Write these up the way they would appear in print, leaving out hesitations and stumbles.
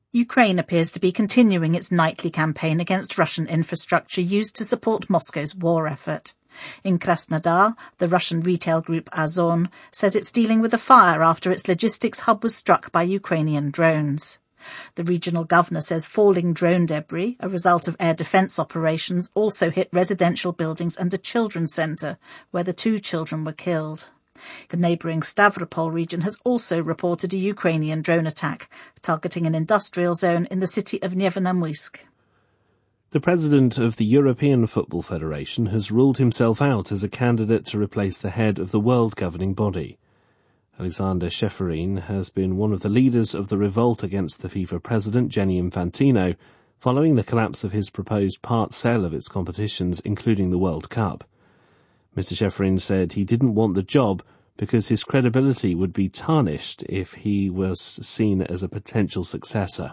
Ukraine appears to be continuing its nightly campaign against Russian infrastructure used to support Moscow's war effort. In Krasnodar, the Russian retail group Ozon says it's dealing with a fire after its logistics hub was struck by Ukrainian drones. The regional governor says falling drone debris, a result of air defence operations, also hit residential buildings and a children's centre, where the 2 children were killed. The neighbouring Stavropol region has also reported a Ukrainian drone attack, targeting an industrial zone in the city of Nevenomysk. The president of the European Football Federation has ruled himself out as a candidate to replace the head of the world governing body. Alexander Ceferin has been one of the leaders of the revolt against the FIFA president, Gianni Infantino, following the collapse of his proposed part sale of its competitions, including the World Cup. Mr. Ceferin said he didn't want the job because his credibility would be tarnished if he was seen as a potential successor.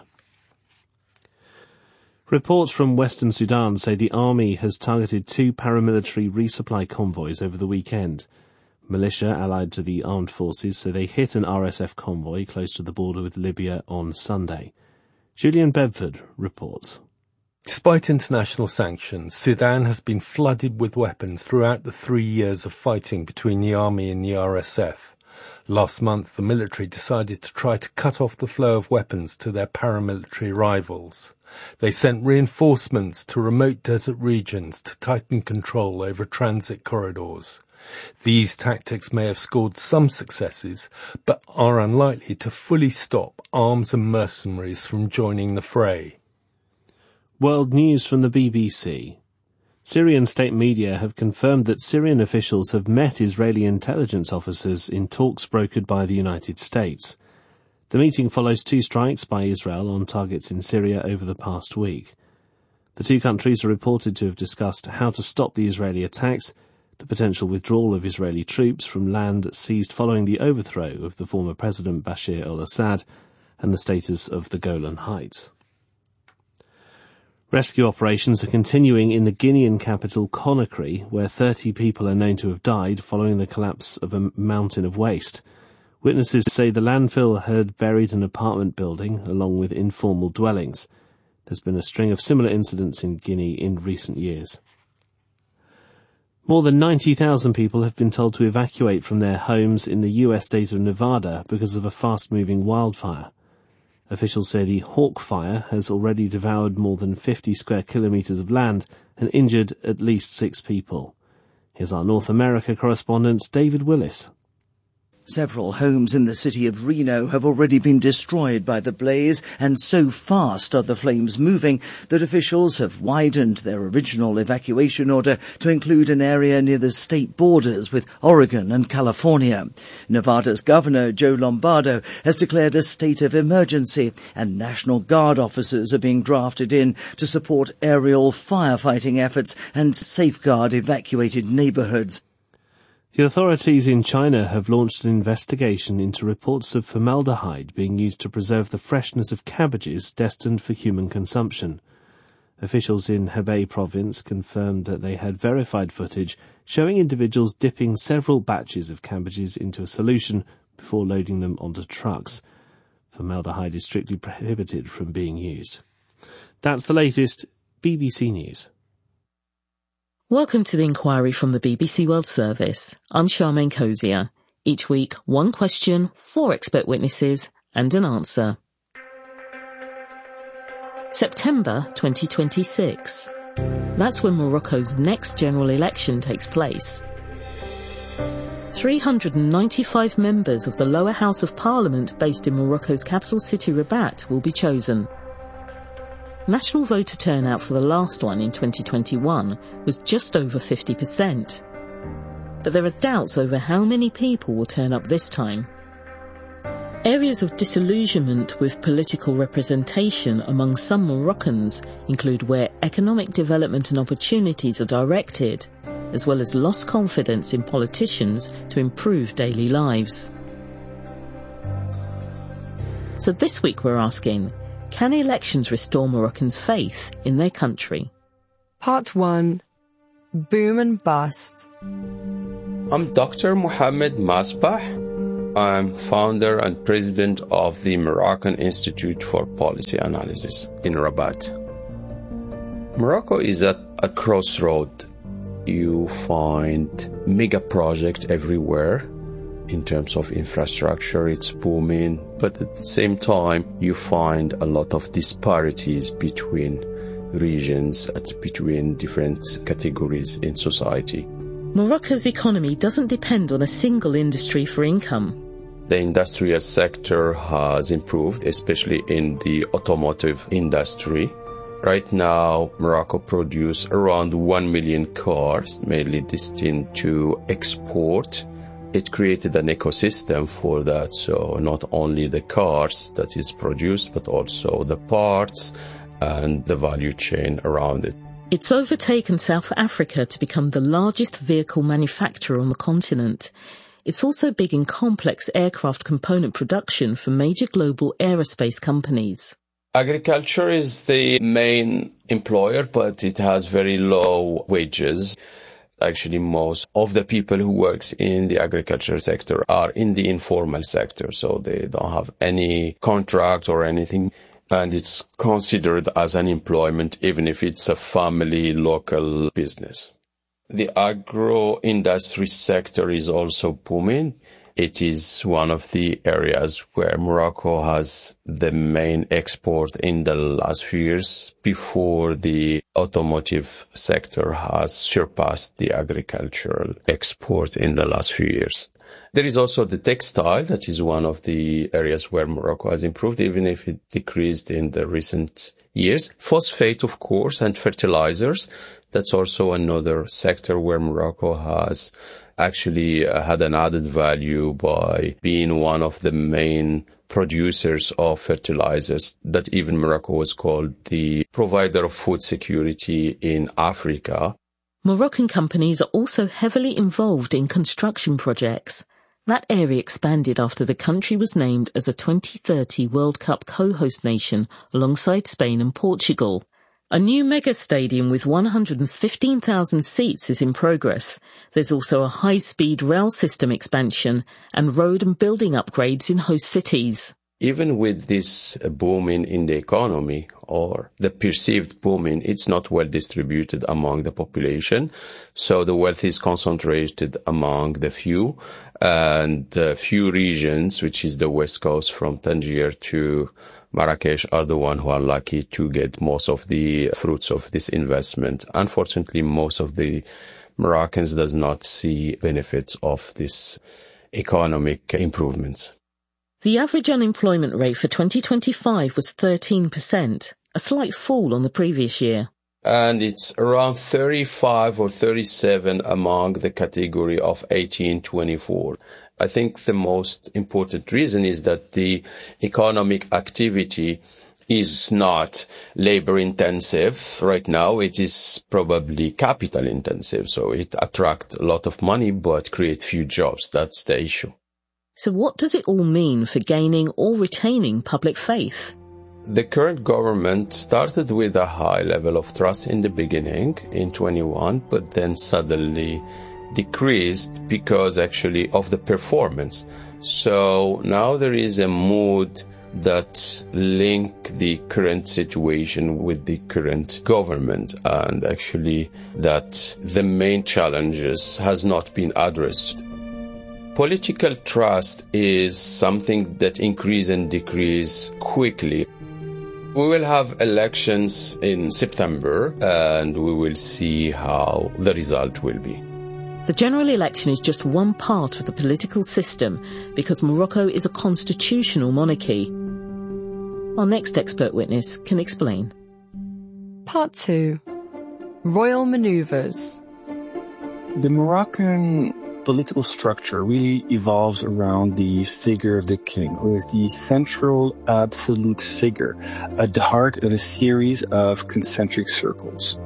Reports from Western Sudan say the army has targeted 2 paramilitary resupply convoys over the weekend. Militia allied to the armed forces say they hit an RSF convoy close to the border with Libya on Sunday. Julian Bedford reports. Despite international sanctions, Sudan has been flooded with weapons throughout the 3 years of fighting between the army and the RSF. Last month, the military decided to try to cut off the flow of weapons to their paramilitary rivals. They sent reinforcements to remote desert regions to tighten control over transit corridors. These tactics may have scored some successes, but are unlikely to fully stop arms and mercenaries from joining the fray. World news from the BBC. Syrian state media have confirmed that Syrian officials have met Israeli intelligence officers in talks brokered by the United States. The meeting follows 2 strikes by Israel on targets in Syria over the past week. The 2 countries are reported to have discussed how to stop the Israeli attacks, the potential withdrawal of Israeli troops from land seized following the overthrow of the former President Bashar al-Assad, and the status of the Golan Heights. Rescue operations are continuing in the Guinean capital Conakry, where 30 people are known to have died following the collapse of a mountain of waste. Witnesses say the landfill had buried an apartment building along with informal dwellings. There's been a string of similar incidents in Guinea in recent years. More than 90,000 people have been told to evacuate from their homes in the US state of Nevada because of a fast-moving wildfire. Officials say the Hawk Fire has already devoured more than 50 square kilometres of land and injured at least 6 people. Here's our North America correspondent, David Willis. Several homes in the city of Reno have already been destroyed by the blaze, and so fast are the flames moving that officials have widened their original evacuation order to include an area near the state borders with Oregon and California. Nevada's Governor Joe Lombardo has declared a state of emergency, and National Guard officers are being drafted in to support aerial firefighting efforts and safeguard evacuated neighborhoods. The authorities in China have launched an investigation into reports of formaldehyde being used to preserve the freshness of cabbages destined for human consumption. Officials in Hebei province confirmed that they had verified footage showing individuals dipping several batches of cabbages into a solution before loading them onto trucks. Formaldehyde is strictly prohibited from being used. That's the latest BBC News. Welcome to the inquiry from the BBC World Service. I'm Charmaine Cozier. Each week, 1 question, 4 expert witnesses, and an answer. September 2026. That's when Morocco's next general election takes place. 395 members of the lower house of parliament based in Morocco's capital city Rabat will be chosen. National voter turnout for the last one in 2021 was just over 50%. But there are doubts over how many people will turn up this time. Areas of disillusionment with political representation among some Moroccans include where economic development and opportunities are directed, as well as lost confidence in politicians to improve daily lives. So this week we're asking, can elections restore Moroccans' faith in their country? Part 1. Boom and Bust. I'm Dr. Mohammed Masbah. I'm founder and president of the Moroccan Institute for Policy Analysis in Rabat. Morocco is at a crossroad. You find mega projects everywhere. In terms of infrastructure, it's booming, but at the same time, you find a lot of disparities between regions, between different categories in society. Morocco's economy doesn't depend on a single industry for income. The industrial sector has improved, especially in the automotive industry. Right now, Morocco produces around 1 million cars, mainly destined to export. It created an ecosystem for that, so not only the cars that is produced, but also the parts and the value chain around it. It's overtaken South Africa to become the largest vehicle manufacturer on the continent. It's also big in complex aircraft component production for major global aerospace companies. Agriculture is the main employer, but it has very low wages. Actually, most of the people who work in the agriculture sector are in the informal sector, so they don't have any contract or anything, and it's considered as an employment even if it's a family local business. The agro-industry sector is also booming. It is one of the areas where Morocco has the main export in the last few years before the automotive sector has surpassed the agricultural export in the last few years. There is also the textile, that is one of the areas where Morocco has improved, even if it decreased in the recent years. Phosphate, of course, and fertilizers. That's also another sector where Morocco has actually had an added value by being one of the main producers of fertilizers, that even Morocco was called the provider of food security in Africa. Moroccan companies are also heavily involved in construction projects. That area expanded after the country was named as a 2030 World Cup co-host nation alongside Spain and Portugal. A new mega stadium with 115,000 seats is in progress. There's also a high-speed rail system expansion and road and building upgrades in host cities. Even with this booming in the economy, or the perceived booming, it's not well distributed among the population. So the wealth is concentrated among the few, and the few regions, which is the west coast from Tangier to Marrakesh, are the ones who are lucky to get most of the fruits of this investment. Unfortunately, most of the Moroccans does not see benefits of this economic improvements. The average unemployment rate for 2025 was 13%, a slight fall on the previous year. And it's around 35 or 37 among the category of 18-24. I think the most important reason is that the economic activity is not labor intensive right now. It is probably capital intensive. So it attracts a lot of money, but create few jobs. That's the issue. So what does it all mean for gaining or retaining public faith? The current government started with a high level of trust in the beginning in 21, but then suddenly decreased because actually of the performance. So now there is a mood that link the current situation with the current government, and actually that the main challenges has not been addressed. Political trust is something that increase and decrease quickly. We will have elections in September, and we will see how the result will be. The general election is just one part of the political system because Morocco is a constitutional monarchy. Our next expert witness can explain. Part 2. Royal Manoeuvres. The Moroccan political structure really evolves around the figure of the king, who is the central absolute figure at the heart of a series of concentric circles.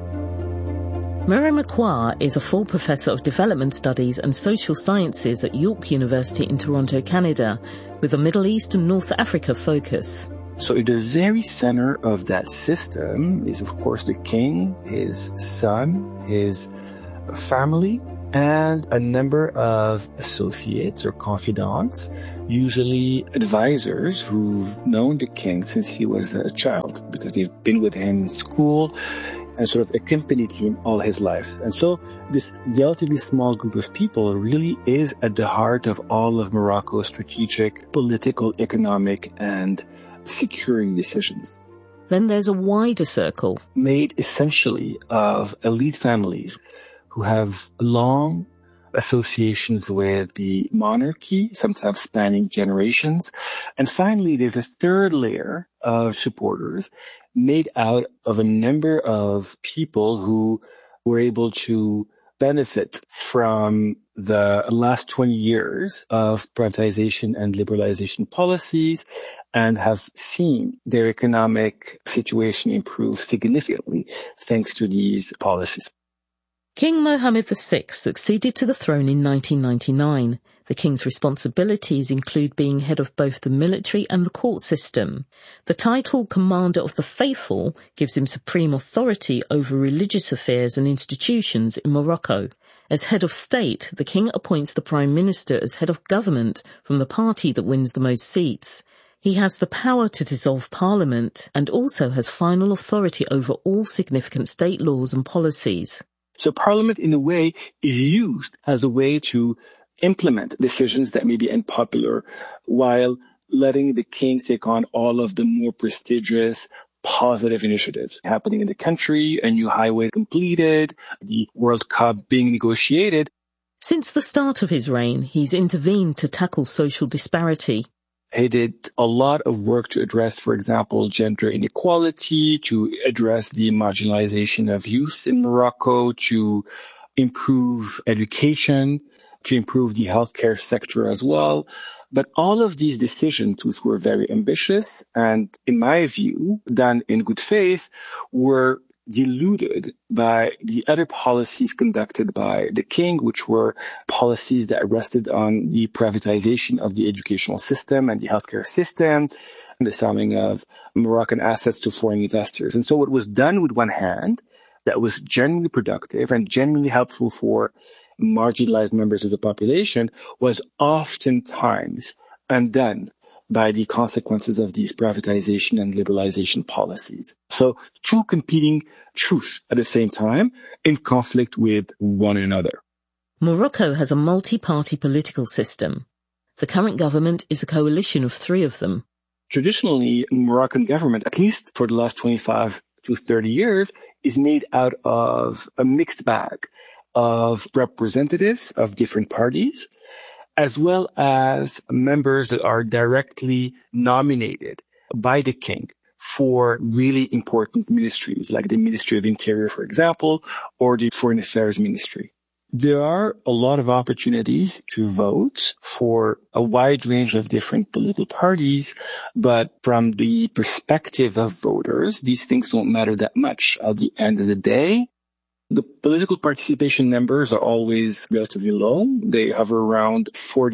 Miriam Akwa is a full professor of development studies and social sciences at York University in Toronto, Canada, with a Middle East and North Africa focus. So at the very center of that system is, of course, the king, his son, his family, and a number of associates or confidants usually advisors who've known the king since he was a child, because they've been with him in school and sort of accompanied him all his life. And so this relatively small group of people really is at the heart of all of Morocco's strategic, political, economic, and securing decisions. Then there's a wider circle, made essentially of elite families who have long associations with the monarchy, sometimes spanning generations. And finally, there's a third layer of supporters made out of a number of people who were able to benefit from the last 20 years of privatization and liberalization policies and have seen their economic situation improve significantly thanks to these policies. King Mohammed VI succeeded to the throne in 1999. The king's responsibilities include being head of both the military and the court system. The title Commander of the Faithful gives him supreme authority over religious affairs and institutions in Morocco. As head of state, the king appoints the prime minister as head of government from the party that wins the most seats. He has the power to dissolve parliament and also has final authority over all significant state laws and policies. So parliament, in a way, is used as a way to implement decisions that may be unpopular while letting the king take on all of the more prestigious, positive initiatives happening in the country, a new highway completed, the World Cup being negotiated. Since the start of his reign, he's intervened to tackle social disparity. He did a lot of work to address, for example, gender inequality, to address the marginalization of youth in Morocco, to improve education, to improve the healthcare sector as well. But all of these decisions, which were very ambitious and, in my view, done in good faith, were diluted by the other policies conducted by the king, which were policies that rested on the privatization of the educational system and the healthcare system, and the selling of Moroccan assets to foreign investors. And so what was done with one hand that was genuinely productive and genuinely helpful for marginalized members of the population was oftentimes undone by the consequences of these privatization and liberalization policies. So two competing truths at the same time in conflict with one another. Morocco has a multi-party political system. The current government is a coalition of three of them. Traditionally, the Moroccan government, at least for the last 25 to 30 years, is made out of a mixed bag of representatives of different parties, as well as members that are directly nominated by the king for really important ministries, like the Ministry of Interior, for example, or the Foreign Affairs Ministry. There are a lot of opportunities to vote for a wide range of different political parties, but from the perspective of voters, these things don't matter that much. At the end of the day, the political participation numbers are always relatively low. They hover around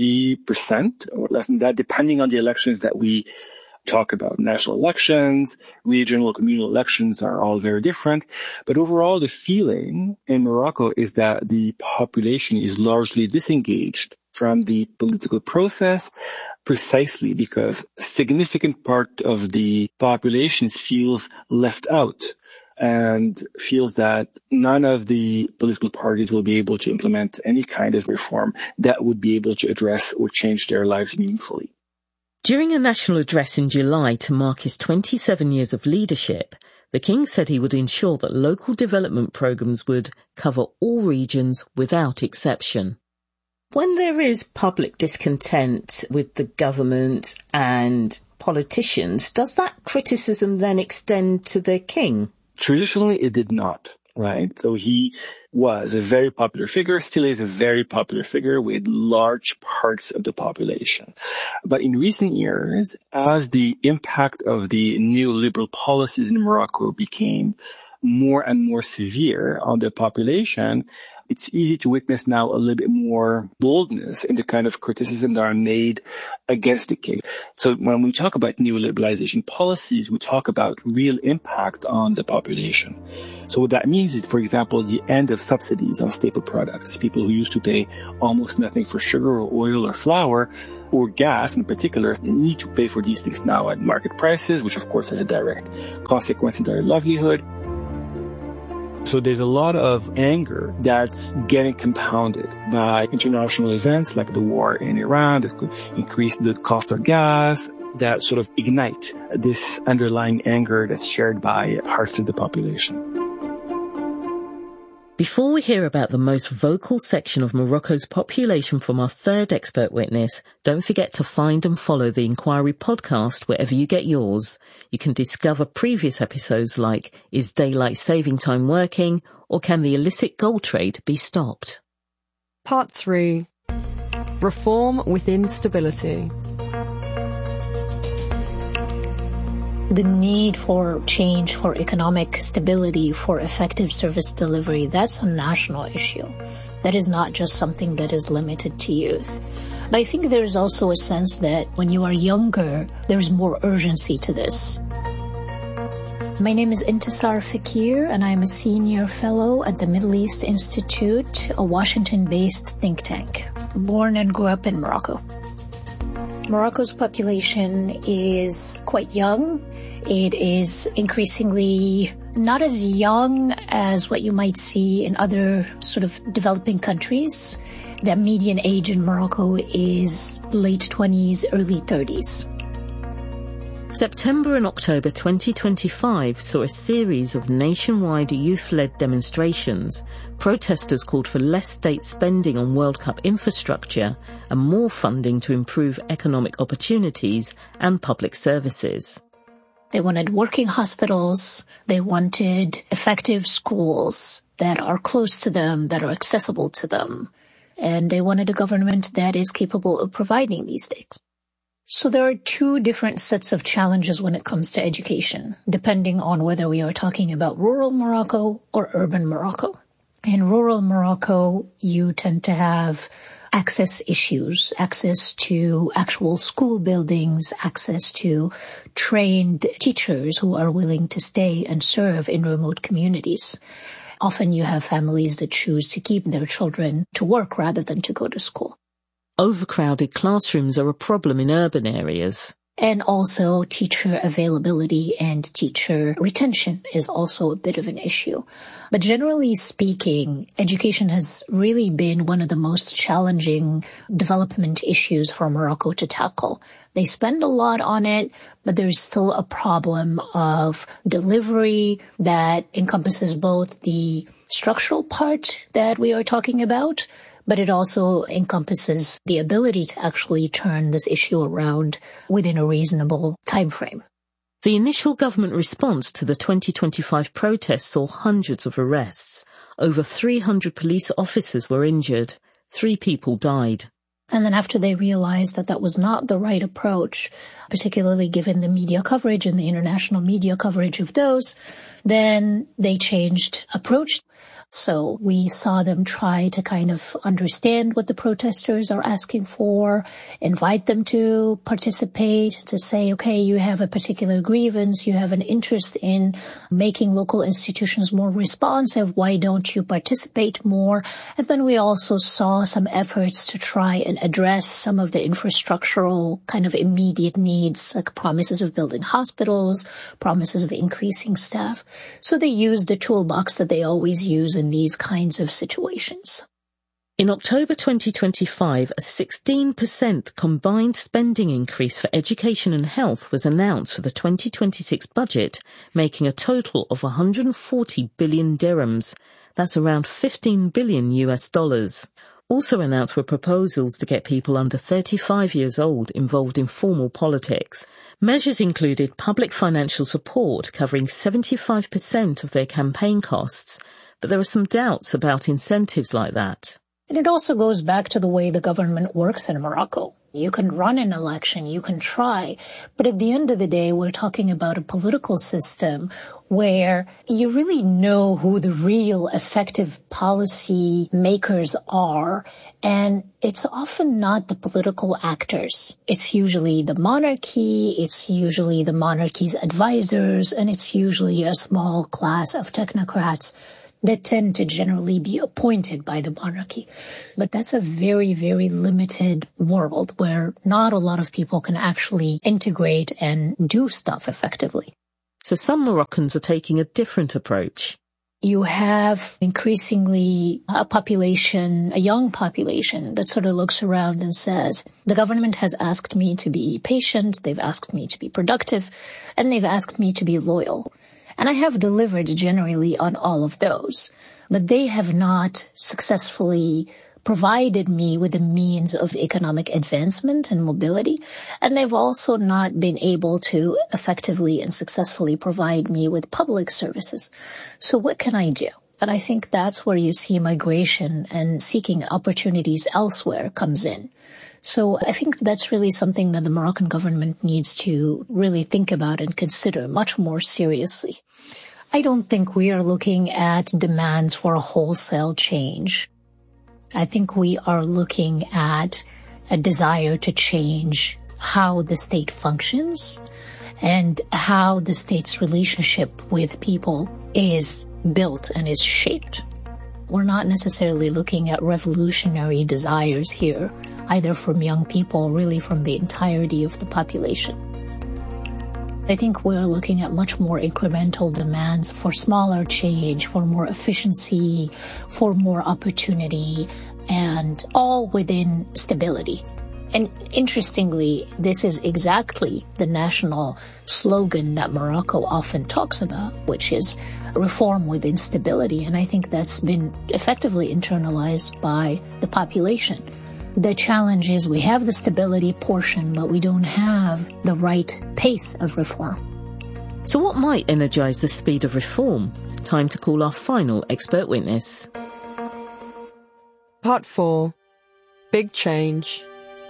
40% or less than that, depending on the elections that we talk about. National elections, regional, communal elections are all very different. But overall, the feeling in Morocco is that the population is largely disengaged from the political process, precisely because a significant part of the population feels left out and feels that none of the political parties will be able to implement any kind of reform that would be able to address or change their lives meaningfully. During a national address in July to mark his 27 years of leadership, the king said he would ensure that local development programs would cover all regions without exception. When there is public discontent with the government and politicians, does that criticism then extend to the king? Traditionally, it did not, right? So he was a very popular figure, still is a very popular figure with large parts of the population. But in recent years, as the impact of the neoliberal policies in Morocco became more and more severe on the population, it's easy to witness now a little bit more boldness in the kind of criticism that are made against the king. So when we talk about neoliberalization policies, we talk about real impact on the population. So what that means is, for example, the end of subsidies on staple products. People who used to pay almost nothing for sugar or oil or flour or gas in particular need to pay for these things now at market prices, which of course has a direct consequence in their livelihood. So there's a lot of anger that's getting compounded by international events like the war in Iran that could increase the cost of gas, that sort of ignite this underlying anger that's shared by parts of the population. Before we hear about the most vocal section of Morocco's population from our third expert witness, don't forget to find and follow the Inquiry podcast wherever you get yours. You can discover previous episodes like Is Daylight Saving Time Working? Or Can the Illicit Gold Trade Be Stopped? Part 3. Reform within stability. The need for change, for economic stability, for effective service delivery, that's a national issue. That is not just something that is limited to youth. But I think there's also a sense that when you are younger, there's more urgency to this. My name is Intisar Fakir, and I'm a senior fellow at the Middle East Institute, a Washington-based think tank. Born and grew up in Morocco. Morocco's population is quite young. It is increasingly not as young as what you might see in other sort of developing countries. The median age in Morocco is late 20s, early 30s. September and October 2025 saw a series of nationwide youth-led demonstrations. Protesters called for less state spending on World Cup infrastructure and more funding to improve economic opportunities and public services. They wanted working hospitals. They wanted effective schools that are close to them, that are accessible to them. And they wanted a government that is capable of providing these things. So there are two different sets of challenges when it comes to education, depending on whether we are talking about rural Morocco or urban Morocco. In rural Morocco, you tend to have access issues, access to actual school buildings, access to trained teachers who are willing to stay and serve in remote communities. Often you have families that choose to keep their children to work rather than to go to school. Overcrowded classrooms are a problem in urban areas. And also teacher availability and teacher retention is also a bit of an issue. But generally speaking, education has really been one of the most challenging development issues for Morocco to tackle. They spend a lot on it, but there's still a problem of delivery that encompasses both the structural part that we are talking about, but it also encompasses the ability to actually turn this issue around within a reasonable time frame. The initial government response to the 2025 protests saw hundreds of arrests. Over 300 police officers were injured. 3 people died. And then after they realized that that was not the right approach, particularly given the media coverage and the international media coverage of those, then they changed approach. So we saw them try to kind of understand what the protesters are asking for, invite them to participate, to say, okay, you have a particular grievance, you have an interest in making local institutions more responsive, why don't you participate more? And then we also saw some efforts to try and address some of the infrastructural kind of immediate needs, like promises of building hospitals, promises of increasing staff. So they used the toolbox that they always use in these kinds of situations. In October 2025, a 16% combined spending increase for education and health was announced for the 2026 budget, making a total of 140 billion dirhams. That's around $15 billion US. Also announced were proposals to get people under 35 years old involved in formal politics. Measures included public financial support covering 75% of their campaign costs, but there are some doubts about incentives like that. And it also goes back to the way the government works in Morocco. You can run an election, you can try, but at the end of the day, we're talking about a political system where you really know who the real effective policy makers are, and it's often not the political actors. It's usually the monarchy, it's usually the monarchy's advisors, and it's usually a small class of technocrats that tend to generally be appointed by the monarchy. But that's a very, very limited world where not a lot of people can actually integrate and do stuff effectively. So some Moroccans are taking a different approach. You have increasingly a young population that sort of looks around and says, the government has asked me to be patient, they've asked me to be productive, and they've asked me to be loyal. And I have delivered generally on all of those, but they have not successfully provided me with the means of economic advancement and mobility, and they've also not been able to effectively and successfully provide me with public services. So what can I do? And I think that's where you see migration and seeking opportunities elsewhere comes in. So I think that's really something that the Moroccan government needs to really think about and consider much more seriously. I don't think we are looking at demands for a wholesale change. I think we are looking at a desire to change how the state functions and how the state's relationship with people is built and is shaped. We're not necessarily looking at revolutionary desires here, either from young people, really from the entirety of the population. I think we're looking at much more incremental demands for smaller change, for more efficiency, for more opportunity, and all within stability. And interestingly, this is exactly the national slogan that Morocco often talks about, which is reform within stability. And I think that's been effectively internalized by the population. The challenge is we have the stability portion, but we don't have the right pace of reform. So what might energise the speed of reform? Time to call our final expert witness. Part 4. Big change.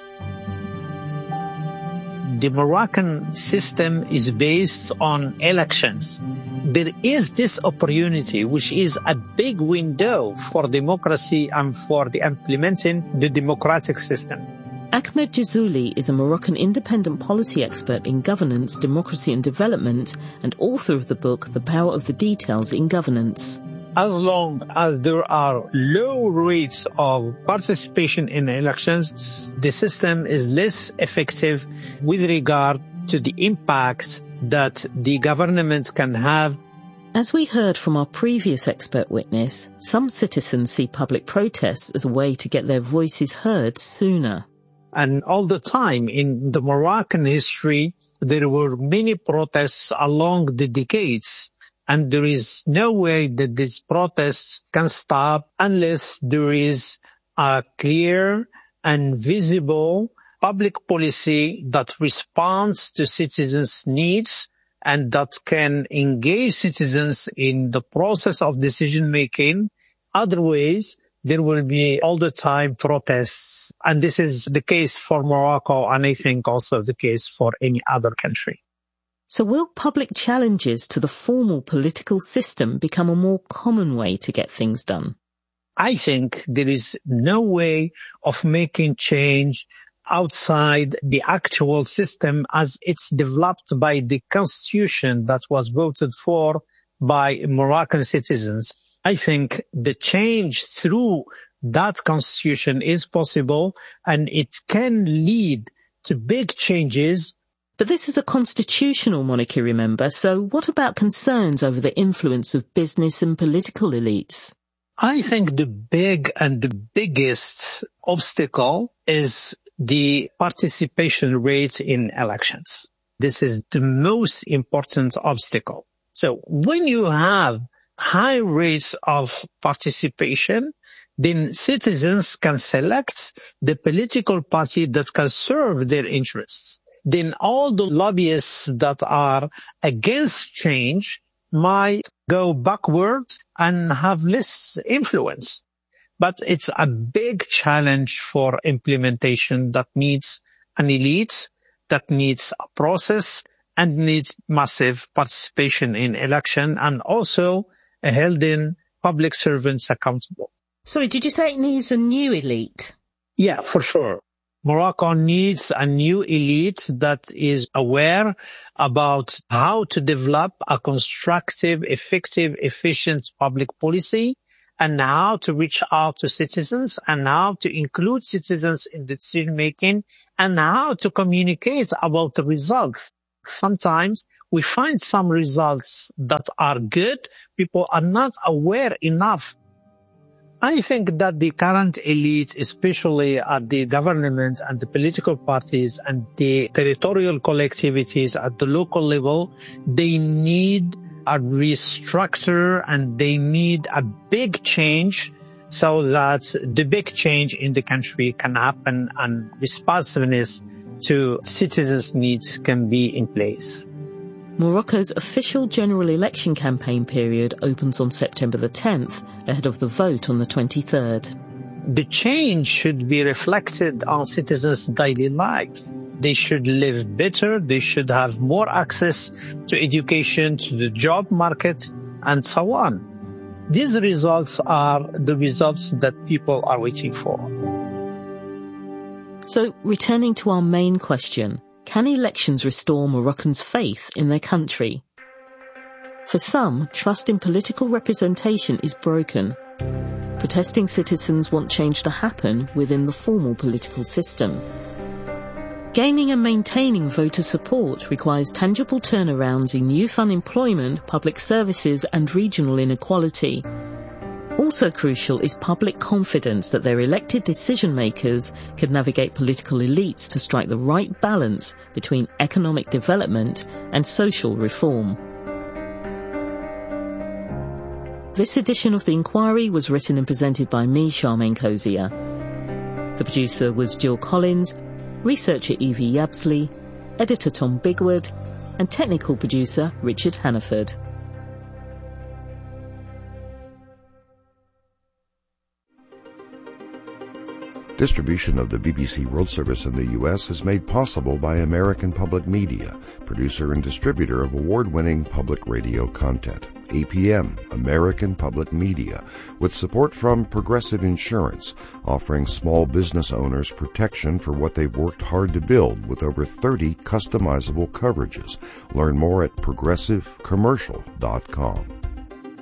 The Moroccan system is based on elections. There is this opportunity, which is a big window for democracy and for the implementing the democratic system. Ahmed Jazuli is a Moroccan independent policy expert in governance, democracy and development, and author of the book The Power of the Details in Governance. As long as there are low rates of participation in elections, the system is less effective with regard to the impact that the government can have. As we heard from our previous expert witness, some citizens see public protests as a way to get their voices heard sooner. And all the time in the Moroccan history, there were many protests along the decades. And there is no way that these protests can stop unless there is a clear and visible public policy that responds to citizens' needs and that can engage citizens in the process of decision-making. Otherwise, there will be all the time protests. And this is the case for Morocco, and I think also the case for any other country. So will public challenges to the formal political system become a more common way to get things done? I think there is no way of making change outside the actual system as it's developed by the constitution that was voted for by Moroccan citizens. I think the change through that constitution is possible and it can lead to big changes. But this is a constitutional monarchy, remember, so what about concerns over the influence of business and political elites? I think the biggest obstacle is the participation rate in elections. This is the most important obstacle. So when you have high rates of participation, then citizens can select the political party that can serve their interests. Then all the lobbyists that are against change might go backwards and have less influence. But it's a big challenge for implementation that needs an elite, that needs a process, and needs massive participation in election, and also holding public servants accountable. Sorry, did you say it needs a new elite? Yeah, for sure. Morocco needs a new elite that is aware about how to develop a constructive, effective, efficient public policy, and how to reach out to citizens, and how to include citizens in the decision making, and how to communicate about the results. Sometimes we find some results that are good. People are not aware enough. I think that the current elite, especially at the government and the political parties and the territorial collectivities at the local level, they need a restructure and they need a big change so that the big change in the country can happen and responsiveness to citizens' needs can be in place. Morocco's official general election campaign period opens on September the 10th, ahead of the vote on the 23rd. The change should be reflected on citizens' daily lives. They should live better, they should have more access to education, to the job market, and so on. These results are the results that people are waiting for. So, returning to our main question, can elections restore Moroccans' faith in their country? For some, trust in political representation is broken. Protesting citizens want change to happen within the formal political system. Gaining and maintaining voter support requires tangible turnarounds in youth unemployment, public services and regional inequality. Also crucial is public confidence that their elected decision-makers can navigate political elites to strike the right balance between economic development and social reform. This edition of The Inquiry was written and presented by me, Charmaine Cozier. The producer was Jill Collins, researcher Evie Yabsley, editor Tom Bigwood, and technical producer Richard Hannaford. Distribution of the BBC World Service in the U.S. is made possible by American Public Media, producer and distributor of award-winning public radio content. APM, American Public Media, with support from Progressive Insurance, offering small business owners protection for what they've worked hard to build with over 30 customizable coverages. Learn more at progressivecommercial.com.